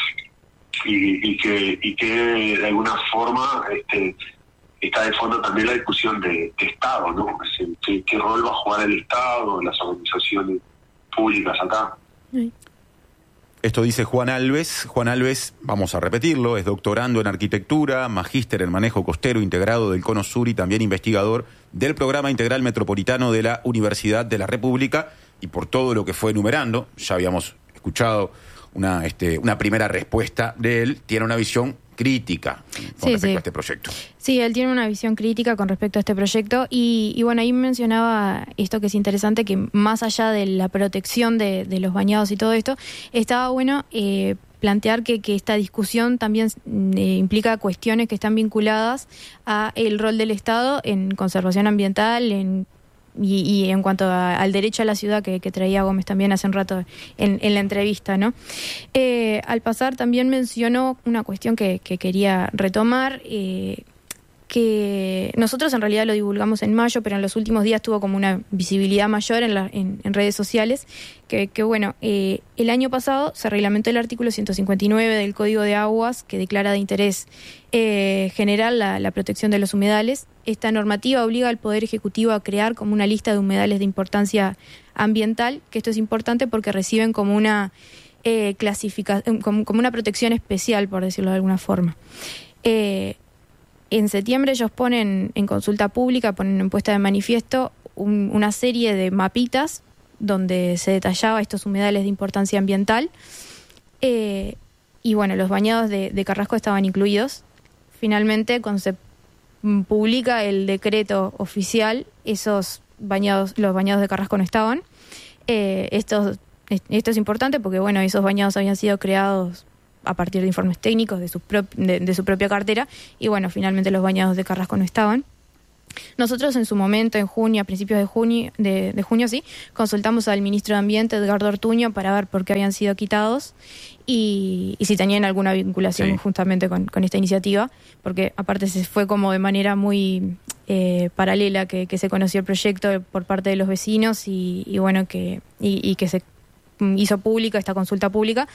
y, y que y que de alguna forma este, está de fondo también la discusión de, de Estado, ¿no? Es decir, ¿qué, qué rol va a jugar el Estado, las organizaciones públicas acá? Sí. Esto dice Juan Alves. Juan Alves, vamos a repetirlo, es doctorando en arquitectura, magíster en manejo costero integrado del Cono Sur y también investigador del Programa Integral Metropolitano de la Universidad de la República, y por todo lo que fue enumerando, ya habíamos escuchado una, este, una primera respuesta de él, tiene una visión crítica con sí, respecto sí. a este proyecto. Sí, él tiene una visión crítica con respecto a este proyecto y, y bueno, ahí mencionaba esto que es interesante, que más allá de la protección de, de los bañados y todo esto, estaba bueno eh, plantear que, que esta discusión también eh, implica cuestiones que están vinculadas a el rol del Estado en conservación ambiental, en Y, y en cuanto a, al derecho a la ciudad que, que traía Gómez también hace un rato en, en la entrevista, ¿no? Eh, al pasar también mencionó una cuestión que, que quería retomar, eh, que nosotros en realidad lo divulgamos en mayo, pero en los últimos días tuvo como una visibilidad mayor en, la, en, en redes sociales, que, que bueno, eh, el año pasado se reglamentó el artículo ciento cincuenta y nueve del Código de Aguas, que declara de interés eh, general la, la protección de los humedales. Esta normativa obliga al Poder Ejecutivo a crear como una lista de humedales de importancia ambiental, que esto es importante porque reciben como una eh, clasificación, como, como una protección especial, por decirlo de alguna forma. Eh, En septiembre ellos ponen en consulta pública, ponen en puesta de manifiesto un, una serie de mapitas donde se detallaba estos humedales de importancia ambiental. Eh, y bueno, los bañados de, de Carrasco estaban incluidos. Finalmente, cuando se publica el decreto oficial, esos bañados, los bañados de Carrasco no estaban. Eh, esto, esto es importante porque bueno, esos bañados habían sido creados a partir de informes técnicos de su, prop, de, de su propia cartera, y bueno, finalmente los bañados de Carrasco no estaban. Nosotros en su momento, en junio, a principios de junio, de, de junio sí, consultamos al ministro de Ambiente, Edgardo Ortuño, para ver por qué habían sido quitados y, y si tenían alguna vinculación sí. justamente con, con esta iniciativa, porque aparte se fue como de manera muy eh, paralela que, que se conoció el proyecto por parte de los vecinos y, y bueno, que y, y que se hizo pública esta consulta pública.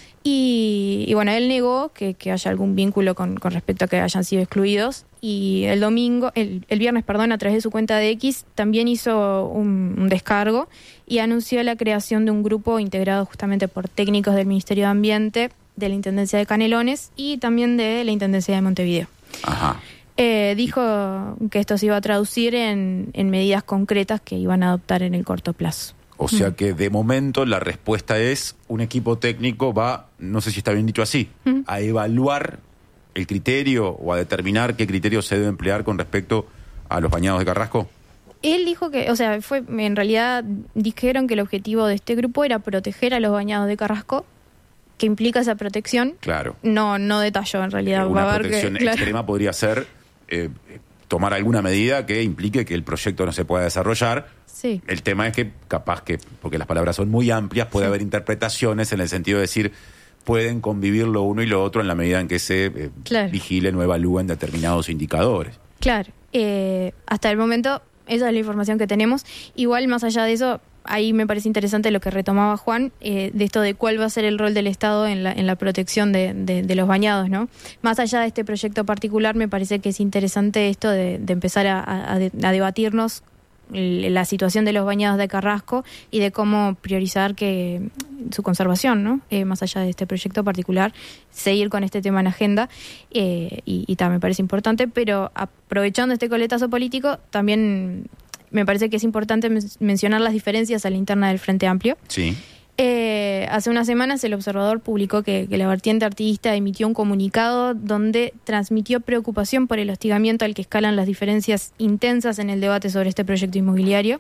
Y, y bueno, él negó que, que haya algún vínculo con, con respecto a que hayan sido excluidos. Y el domingo, el, el viernes, perdón, a través de su cuenta de X, también hizo un, un descargo y anunció la creación de un grupo integrado justamente por técnicos del Ministerio de Ambiente, de la Intendencia de Canelones y también de la Intendencia de Montevideo. Ajá. Eh, dijo que esto se iba a traducir en, en medidas concretas que iban a adoptar en el corto plazo. O sea que de momento la respuesta es un equipo técnico va, no sé si está bien dicho así, uh-huh. a evaluar el criterio o a determinar qué criterio se debe emplear con respecto a los bañados de Carrasco. Él dijo que, o sea, fue en realidad dijeron que el objetivo de este grupo era proteger a los bañados de Carrasco, que implica esa protección. Claro. No, no detalló en realidad. Una va a ver protección que, claro. extrema podría ser eh, tomar alguna medida que implique que el proyecto no se pueda desarrollar. Sí. El tema es que capaz que, porque las palabras son muy amplias, puede sí. haber interpretaciones en el sentido de decir, pueden convivir lo uno y lo otro en la medida en que se eh, claro. vigilen o evalúen determinados indicadores. Claro. Eh, hasta el momento, esa es la información que tenemos. Igual, más allá de eso, ahí me parece interesante lo que retomaba Juan, eh, de esto de cuál va a ser el rol del Estado en la, en la protección de, de, de los bañados, ¿no? Más allá de este proyecto particular, me parece que es interesante esto de, de empezar a, a, a debatirnos la situación de los bañados de Carrasco y de cómo priorizar que su conservación, ¿no? Eh, más allá de este proyecto particular, seguir con este tema en agenda eh, y, y también me parece importante, pero aprovechando este coletazo político, también me parece que es importante men- mencionar las diferencias a la interna del Frente Amplio. Sí. Eh, hace unas semanas el Observador publicó que, que la vertiente artiguista emitió un comunicado donde transmitió preocupación por el hostigamiento al que escalan las diferencias intensas en el debate sobre este proyecto inmobiliario.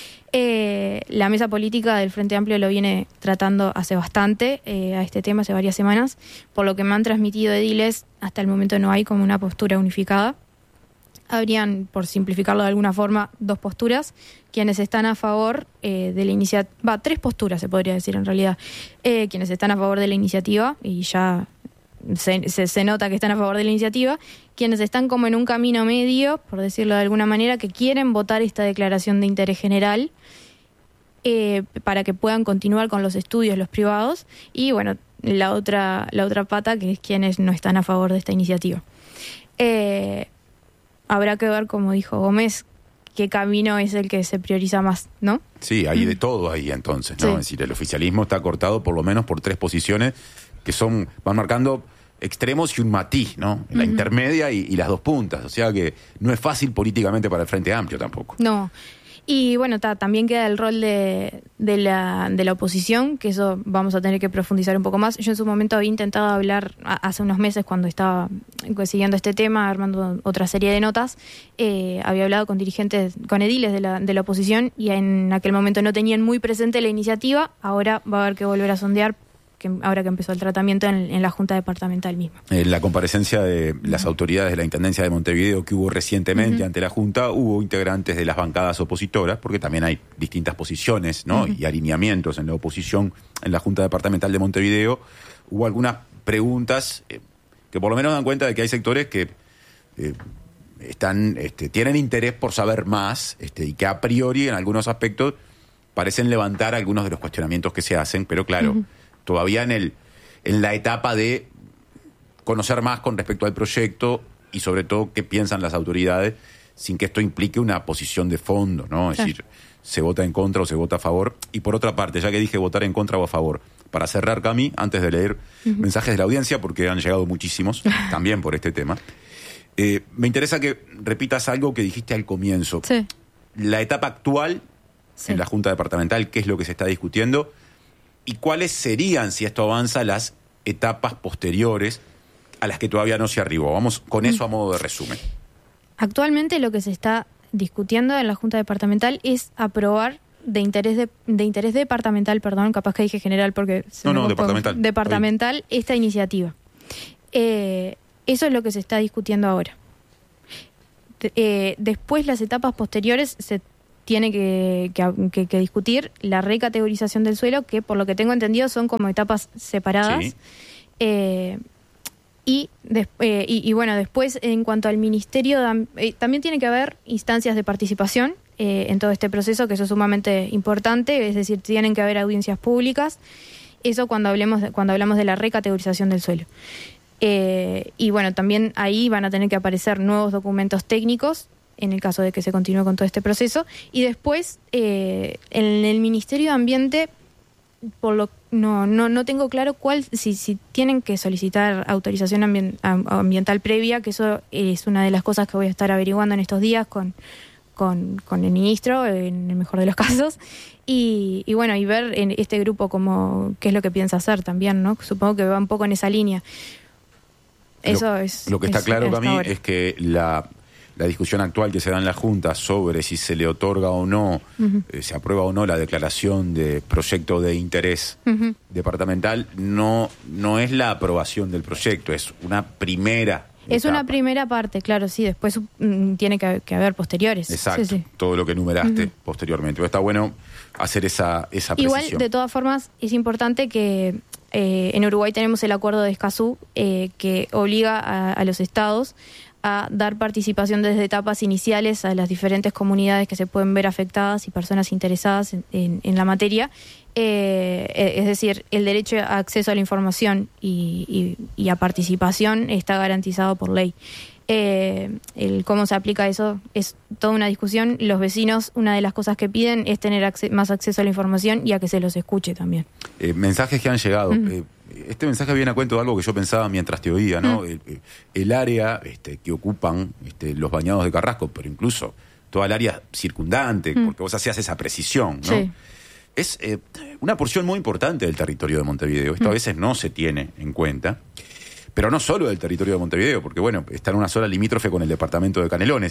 Eh, la mesa política del Frente Amplio lo viene tratando hace bastante eh, a este tema, hace varias semanas, por lo que me han transmitido ediles, hasta el momento no hay como una postura unificada. Habrían, por simplificarlo de alguna forma, dos posturas. Quienes están a favor eh, de la iniciativa, va, tres posturas se podría decir en realidad. Eh, quienes están a favor de la iniciativa, y ya se, se, se nota que están a favor de la iniciativa. Quienes están como en un camino medio, por decirlo de alguna manera, que quieren votar esta declaración de interés general eh, para que puedan continuar con los estudios los privados. Y bueno, la otra, la otra pata, que es quienes no están a favor de esta iniciativa. Eh... Habrá que ver, como dijo Gómez, qué camino es el que se prioriza más, ¿no? Sí, hay de todo ahí entonces, ¿no? Sí. Es decir, el oficialismo está cortado por lo menos por tres posiciones que son van marcando extremos y un matiz, ¿no? La uh-huh. intermedia y, y las dos puntas. O sea que no es fácil políticamente para el Frente Amplio tampoco. No. Y bueno, ta, también queda el rol de, de, la, de la oposición, que eso vamos a tener que profundizar un poco más. Yo en su momento había intentado hablar a, hace unos meses cuando estaba siguiendo este tema, armando otra serie de notas, eh, había hablado con dirigentes, con ediles de la, de la oposición y en aquel momento no tenían muy presente la iniciativa. Ahora va a haber que volver a sondear, que ahora que empezó el tratamiento en, en la Junta Departamental misma. En la comparecencia de las autoridades de la Intendencia de Montevideo que hubo recientemente uh-huh. ante la Junta, hubo integrantes de las bancadas opositoras, porque también hay distintas posiciones, ¿no? Uh-huh. y alineamientos en la oposición en la Junta Departamental de Montevideo. Hubo algunas preguntas eh, que por lo menos dan cuenta de que hay sectores que eh, están, este, tienen interés por saber más este, y que a priori en algunos aspectos parecen levantar algunos de los cuestionamientos que se hacen, pero claro, uh-huh. todavía en el en la etapa de conocer más con respecto al proyecto y sobre todo qué piensan las autoridades sin que esto implique una posición de fondo, ¿no? Es claro. decir, se vota en contra o se vota a favor. Y por otra parte, ya que dije votar en contra o a favor, para cerrar, Cami, antes de leer uh-huh. mensajes de la audiencia, porque han llegado muchísimos también por este tema, eh, me interesa que repitas algo que dijiste al comienzo. Sí. La etapa actual sí. en la Junta Departamental, qué es lo que se está discutiendo y cuáles serían, si esto avanza, las etapas posteriores a las que todavía no se arribó. Vamos con eso a modo de resumen. Actualmente lo que se está discutiendo en la Junta Departamental es aprobar de interés de, de interés departamental, perdón, capaz que dije general porque... No, no, departamental. Departamental, esta iniciativa. Eh, eso es lo que se está discutiendo ahora. De, eh, después, las etapas posteriores, se tiene que, que, que, que discutir la recategorización del suelo, que por lo que tengo entendido son como etapas separadas. Sí. Eh, Y, des, eh, y, y bueno, después en cuanto al ministerio, eh, también tiene que haber instancias de participación eh, en todo este proceso, que eso es sumamente importante, es decir, tienen que haber audiencias públicas, eso cuando hablemos de, cuando hablamos de la recategorización del suelo. Eh, y bueno, también ahí van a tener que aparecer nuevos documentos técnicos, en el caso de que se continúe con todo este proceso, y después eh, en el Ministerio de Ambiente, por lo no no no tengo claro cuál si si tienen que solicitar autorización ambien, ambiental previa, que eso es una de las cosas que voy a estar averiguando en estos días con con, con el ministro, en el mejor de los casos, y, y bueno, y ver en este grupo como qué es lo que piensa hacer también, ¿no? Supongo que va un poco en esa línea. Eso lo, es lo que está es, claro, Cami, ahora. es que la La discusión actual que se da en la Junta sobre si se le otorga o no, uh-huh. eh, se aprueba o no la declaración de proyecto de interés uh-huh. departamental, no, no es la aprobación del proyecto, es una primera Es etapa. Una primera parte, claro, sí, después mm, tiene que, que haber posteriores. Exacto, sí, sí. todo lo que enumeraste uh-huh. posteriormente. Pero está bueno hacer esa, esa precisión. Igual, de todas formas, es importante que eh, en Uruguay tenemos el acuerdo de Escazú eh, que obliga a, a los estados a dar participación desde etapas iniciales a las diferentes comunidades que se pueden ver afectadas y personas interesadas en, en, en la materia. Eh, es decir, el derecho a acceso a la información y, y, y a participación está garantizado por ley. Eh, el cómo se aplica eso es toda una discusión. Los vecinos, una de las cosas que piden es tener acce- más acceso a la información y a que se los escuche también. Eh, mensajes que han llegado. Uh-huh. Eh, este mensaje viene a cuento de algo que yo pensaba mientras te oía, ¿no? Uh-huh. El, el área este, que ocupan este, los bañados de Carrasco, pero incluso toda el área circundante, uh-huh. porque vos hacías esa precisión, ¿no? Sí. Es eh, una porción muy importante del territorio de Montevideo. Esto uh-huh. a veces no se tiene en cuenta. Pero no solo del territorio de Montevideo, porque bueno, está en una zona limítrofe con el departamento de Canelones.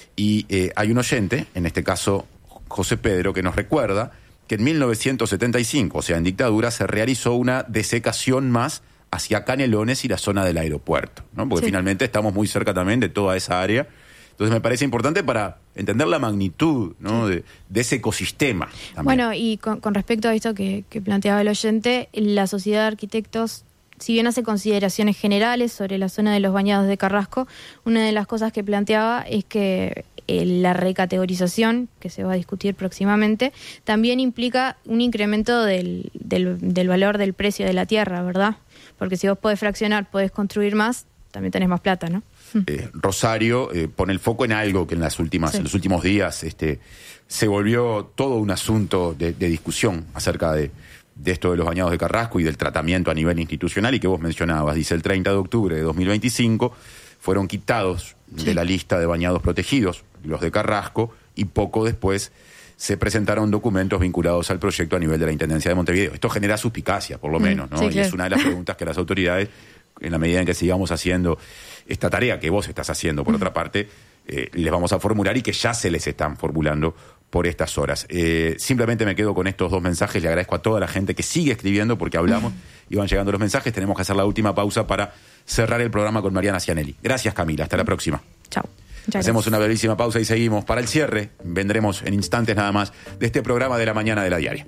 Y eh, hay un oyente, en este caso José Pedro, que nos recuerda que en mil novecientos setenta y cinco, o sea, en dictadura, se realizó una desecación más hacia Canelones y la zona del aeropuerto, ¿no? Porque sí. finalmente estamos muy cerca también de toda esa área. Entonces me parece importante para entender la magnitud, ¿no? de, de ese ecosistema también. Bueno, y con, con respecto a esto que, que planteaba el oyente, la Sociedad de Arquitectos, si bien hace consideraciones generales sobre la zona de los bañados de Carrasco, una de las cosas que planteaba es que eh, la recategorización, que se va a discutir próximamente, también implica un incremento del, del, del valor del precio de la tierra, ¿verdad? Porque si vos podés fraccionar, podés construir más, también tenés más plata, ¿no? Eh, Rosario eh, pone el foco en algo que en las últimas, sí. en los últimos días este, se volvió todo un asunto de, de discusión acerca de de esto de los bañados de Carrasco y del tratamiento a nivel institucional y que vos mencionabas. Dice, el treinta de octubre de dos mil veinticinco fueron quitados sí. de la lista de bañados protegidos los de Carrasco y poco después se presentaron documentos vinculados al proyecto a nivel de la Intendencia de Montevideo. Esto genera suspicacia, por lo menos, ¿no? Sí, y claro. es una de las preguntas que las autoridades, en la medida en que sigamos haciendo esta tarea que vos estás haciendo, por otra parte, eh, les vamos a formular y que ya se les están formulando por estas horas. Eh, simplemente me quedo con estos dos mensajes. Le agradezco a toda la gente que sigue escribiendo porque hablamos y van llegando los mensajes. Tenemos que hacer la última pausa para cerrar el programa con Mariana Cianelli. Gracias, Camila. Hasta la próxima. Chao. Hacemos una brevísima pausa y seguimos. Para el cierre, vendremos en instantes nada más de este programa de la mañana de La Diaria.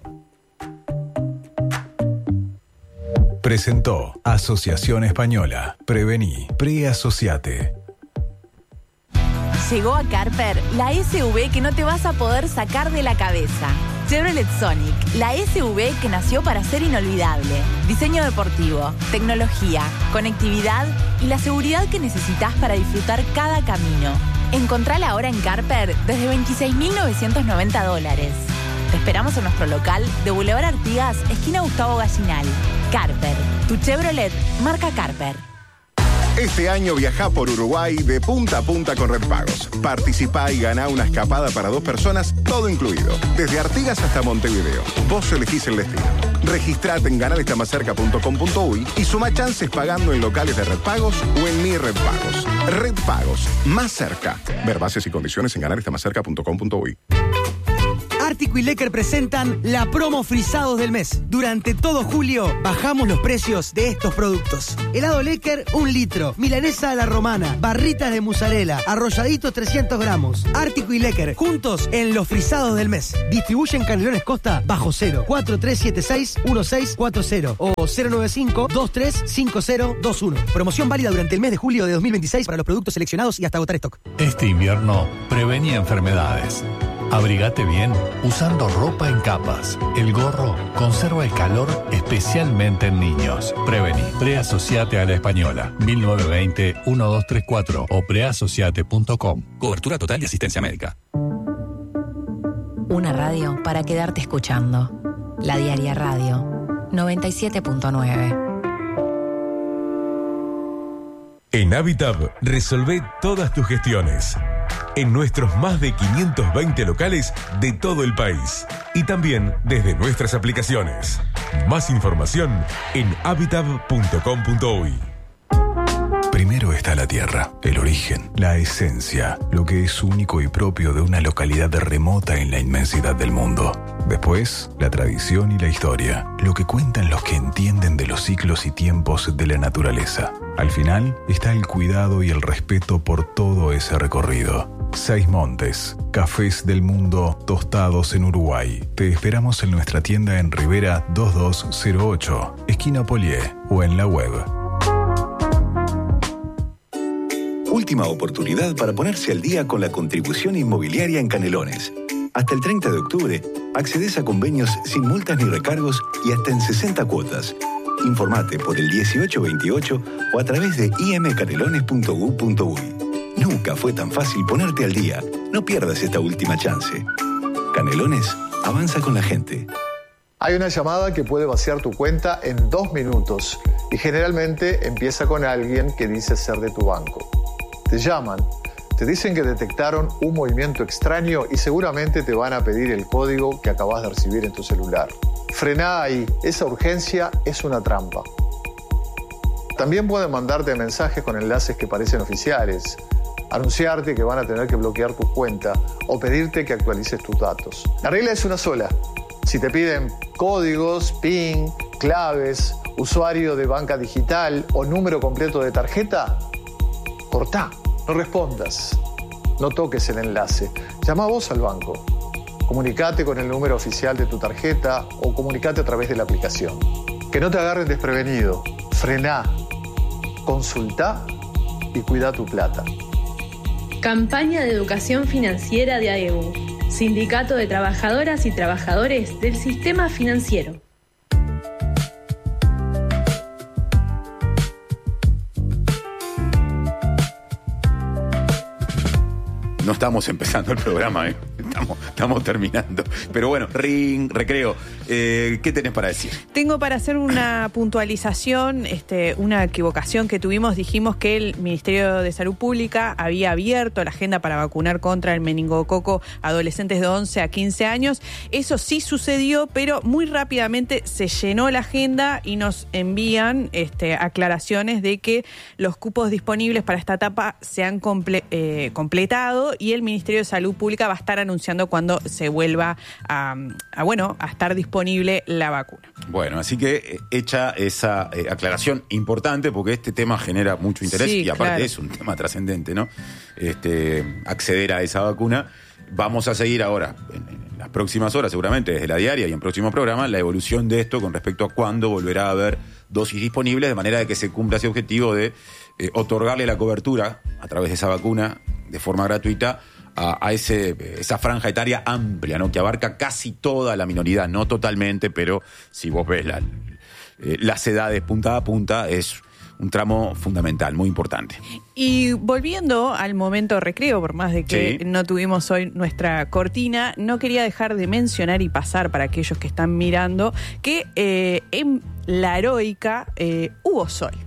Presentó Asociación Española. Prevení. Preasociate. Llegó a Carper la S U V que no te vas a poder sacar de la cabeza. Chevrolet Sonic, la S U V que nació para ser inolvidable. Diseño deportivo, tecnología, conectividad y la seguridad que necesitas para disfrutar cada camino. Encontrala ahora en Carper desde veintiséis mil novecientos noventa dólares. Te esperamos en nuestro local de Boulevard Artigas, esquina Gustavo Gallinal. Carper, tu Chevrolet, marca Carper. Este año viajá por Uruguay de punta a punta con Redpagos. Participá y ganá una escapada para dos personas, todo incluido. Desde Artigas hasta Montevideo. Vos elegís el destino. Registrate en ganar está más cerca punto com punto uy y suma chances pagando en locales de Red Pagos o en Mi Red Pagos. Red Pagos, más cerca. Ver bases y condiciones en ganar está más cerca punto com punto uy. Ártico y Lecker presentan la promo frisados del mes. Durante todo julio bajamos los precios de estos productos. Helado Lecker, un litro. Milanesa a la romana. Barritas de mozzarella. Arrolladitos trescientos gramos. Ártico y Lecker, juntos en los frisados del mes. Distribuyen Canelones Costa bajo cero. cuatro tres siete seis uno seis cuatro cero o cero nueve cinco dos tres cinco cero dos uno. Promoción válida durante el mes de julio de dos mil veintiséis para los productos seleccionados y hasta agotar stock. Este invierno prevení enfermedades. Abrigate bien usando ropa en capas. El gorro conserva el calor especialmente en niños. Prevení. Preasociate a la Española. mil novecientos veinte uno dos tres cuatro o preasociate punto com. Cobertura total de asistencia médica. Una radio para quedarte escuchando. La Diaria Radio noventa y siete punto nueve. En Habitab resolvé todas tus gestiones. En nuestros más de quinientos veinte locales de todo el país. Y también desde nuestras aplicaciones. Más información en habitab punto com punto uy. Primero está la tierra, el origen, la esencia, lo que es único y propio de una localidad remota en la inmensidad del mundo. Después, la tradición y la historia, lo que cuentan los que entienden de los ciclos y tiempos de la naturaleza. Al final está el cuidado y el respeto por todo ese recorrido. Seis Montes, cafés del mundo tostados en Uruguay. Te esperamos en nuestra tienda en Rivera dos dos cero ocho, esquina Polié, o en la web. Última oportunidad para ponerse al día con la contribución inmobiliaria en Canelones. Hasta el treinta de octubre, accedes a convenios sin multas ni recargos y hasta en sesenta cuotas. Informate por el dieciocho veintiocho o a través de i m canelones punto u punto uy. Nunca fue tan fácil ponerte al día. No pierdas esta última chance. Canelones, avanza con la gente. Hay una llamada que puede vaciar tu cuenta en dos minutos y generalmente empieza con alguien que dice ser de tu banco. Te llaman, te dicen que detectaron un movimiento extraño y seguramente te van a pedir el código que acabas de recibir en tu celular. Frená ahí, esa urgencia es una trampa. También pueden mandarte mensajes con enlaces que parecen oficiales, anunciarte que van a tener que bloquear tu cuenta o pedirte que actualices tus datos. La regla es una sola. Si te piden códigos, PIN, claves, usuario de banca digital o número completo de tarjeta, cortá, no respondas, no toques el enlace. Llama vos al banco. Comunicate con el número oficial de tu tarjeta o comunicate a través de la aplicación. Que no te agarren desprevenido. Frená, consultá y cuida tu plata. Campaña de educación financiera de A E U. Sindicato de Trabajadoras y Trabajadores del Sistema Financiero. No estamos empezando el programa, ¿eh? Estamos, estamos terminando. Pero bueno, ring, recreo. Eh, ¿Qué tenés para decir? Tengo para hacer una puntualización, este, una equivocación que tuvimos. Dijimos que el Ministerio de Salud Pública había abierto la agenda para vacunar contra el meningococo a adolescentes de once a quince años. Eso sí sucedió, pero muy rápidamente se llenó la agenda y nos envían este, aclaraciones de que los cupos disponibles para esta etapa se han comple- eh, completado y el Ministerio de Salud Pública va a estar anunciando cuando se vuelva a, a, bueno, a estar disponible la vacuna. Bueno, así que eh, hecha esa eh, aclaración importante, porque este tema genera mucho interés Sí, y aparte claro. es un tema trascendente, ¿no? Este, acceder a esa vacuna. Vamos a seguir ahora, en, en las próximas horas, seguramente desde la diaria y en próximos programas, la evolución de esto con respecto a cuándo volverá a haber dosis disponibles, de manera de que se cumpla ese objetivo de eh, otorgarle la cobertura a través de esa vacuna de forma gratuita a, a ese, esa franja etaria amplia, ¿no? Que abarca casi toda la minoridad, no totalmente, pero si vos ves la, eh, las edades punta a punta, es un tramo fundamental, muy importante. Y volviendo al momento recreo, por más de que Sí. no tuvimos hoy nuestra cortina, no quería dejar de mencionar y pasar para aquellos que están mirando que eh, en La Heroica eh, hubo sol.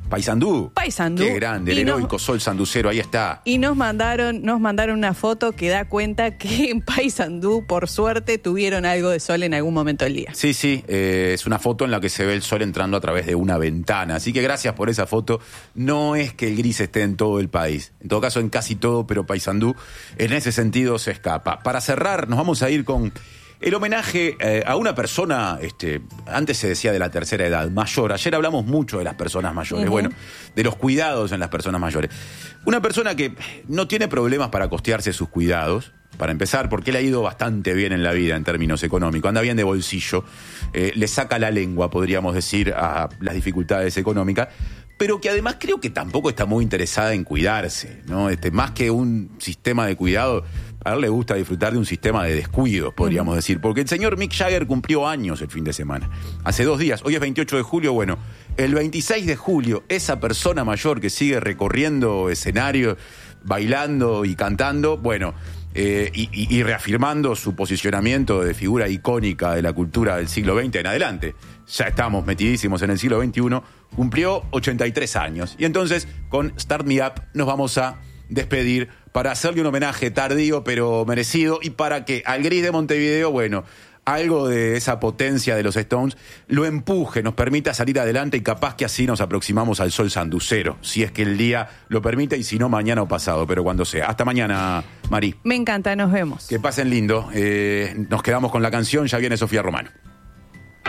Paysandú. Paysandú. Qué grande, el Y heroico nos- sol sanducero, ahí está. Y nos mandaron, nos mandaron una foto que da cuenta que en Paysandú, por suerte, tuvieron algo de sol en algún momento del día. Sí, sí, eh, es una foto en la que se ve el sol entrando a través de una ventana. Así que gracias por esa foto. No es que el gris esté en todo el país. En todo caso, en casi todo, pero Paysandú en ese sentido se escapa. Para cerrar, nos vamos a ir con el homenaje eh, a una persona, este, antes se decía de la tercera edad, mayor. Ayer hablamos mucho de las personas mayores, Ujú. bueno, de los cuidados en las personas mayores. Una persona que no tiene problemas para costearse sus cuidados, para empezar, porque le ha ido bastante bien en la vida en términos económicos, anda bien de bolsillo, eh, le saca la lengua, podríamos decir, a las dificultades económicas, pero que además creo que tampoco está muy interesada en cuidarse, ¿no? Este, más que un sistema de cuidado, a él le gusta disfrutar de un sistema de descuidos, podríamos decir, porque el señor Mick Jagger cumplió años el fin de semana, hace dos días, hoy es veintiocho de julio, bueno, el veintiséis de julio, esa persona mayor que sigue recorriendo escenarios, bailando y cantando, bueno, eh, y, y- y reafirmando su posicionamiento de figura icónica de la cultura del siglo veinte en adelante, ya estamos metidísimos en el siglo veintiuno, cumplió ochenta y tres años, y entonces con Start Me Up nos vamos a despedir para hacerle un homenaje tardío pero merecido y para que al gris de Montevideo, bueno, algo de esa potencia de los Stones lo empuje, nos permita salir adelante y capaz que así nos aproximamos al sol sanducero, si es que el día lo permite y si no mañana o pasado, pero cuando sea. Hasta mañana, Mari. Me encanta, nos vemos. Que pasen lindo. Eh, nos quedamos con la canción, ya viene Sofía Romano.